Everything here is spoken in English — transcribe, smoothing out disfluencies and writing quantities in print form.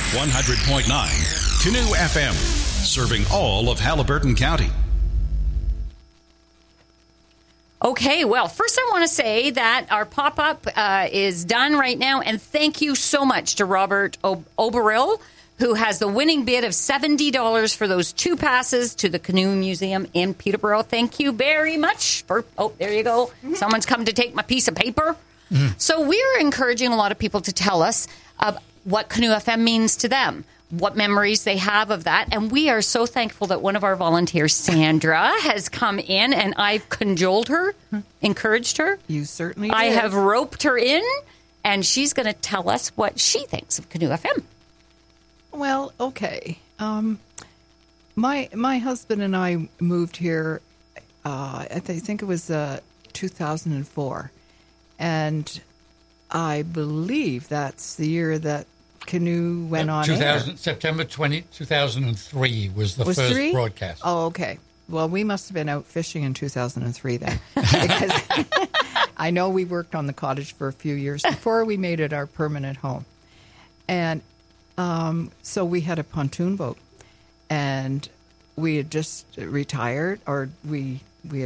100.9 Canoe FM, serving all of Haliburton County. Okay, well, first I want to say that our pop-up is done right now, and thank you so much to Robert Oberil, who has the winning bid of $70 for those 2 passes to the Canoe Museum in Peterborough. Thank you very much. There you go. Someone's come to take my piece of paper. So we're encouraging a lot of people to tell us what Canoe FM means to them, what memories they have of that. And we are so thankful that one of our volunteers, Sandra, has come in, and I've cajoled her, encouraged her. You certainly did. I have roped her in, and she's going to tell us what she thinks of Canoe FM. Well, okay. My husband and I moved here, I think it was 2004. And I believe that's the year that Canoe went on air. September 2003 was the first broadcast. Oh, okay. Well, we must have been out fishing in 2003 then. Because I know we worked on the cottage for a few years before we made it our permanent home. And so we had a pontoon boat. And we had just retired, or we